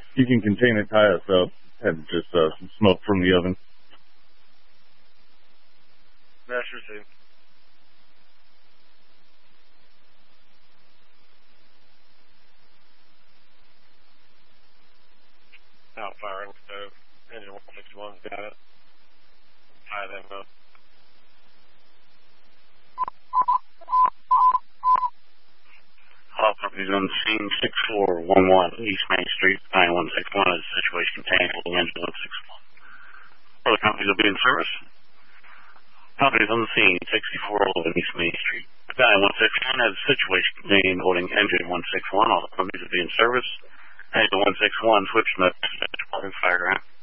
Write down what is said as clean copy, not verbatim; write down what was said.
You can contain it, tie us up, and just some smoke from the oven. That's received. Out firing stove. Engine 161's got it. Tie them up. All companies on the scene, 6411 East Main Street, 9161 is the situation contained holding engine 161. Further companies will be in service. Companies on the scene, 6411 East Main Street, 9161 has a situation contained holding engine 161. All companies will be in service. Engine 161, switch to Department Fire Ground.